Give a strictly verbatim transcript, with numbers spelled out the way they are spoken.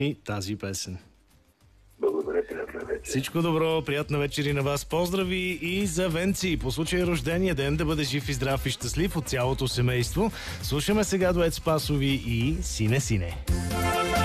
и тази песен. Благодаря, приятна вечер. Всичко добро, приятна вечер и на вас. Поздрави и за Венци. По случай рождения ден да бъде жив и здрав и щастлив от цялото семейство. Слушаме сега дует Спасови и Сине Сине.